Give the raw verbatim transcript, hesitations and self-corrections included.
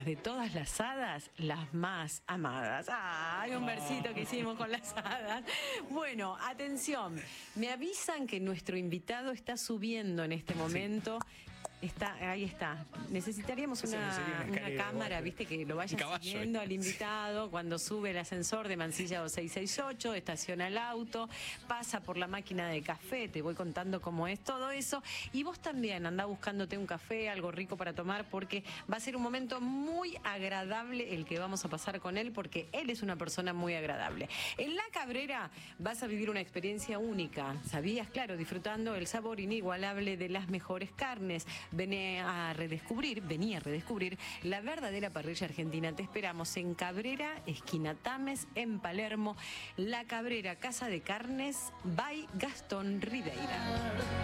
De todas las hadas, las más amadas. Ah, hay un versito que hicimos con las hadas. Bueno, atención, me avisan que nuestro invitado está subiendo en este momento. Está, ahí está. Necesitaríamos una, una, una cámara, viste, que lo vaya siguiendo al invitado cuando sube el ascensor de Mansilla seiscientos sesenta y ocho, estaciona el auto, pasa por la máquina de café, te voy contando cómo es todo eso. Y vos también andá buscándote un café, algo rico para tomar, porque va a ser un momento muy agradable el que vamos a pasar con él, porque él es una persona muy agradable. En La Cabrera vas a vivir una experiencia única, ¿sabías? Claro, disfrutando el sabor inigualable de las mejores carnes. Venía a redescubrir, venía a redescubrir la verdadera parrilla argentina. Te esperamos en Cabrera, esquina Tames, en Palermo. La Cabrera, Casa de Carnes, by Gastón Ribeira.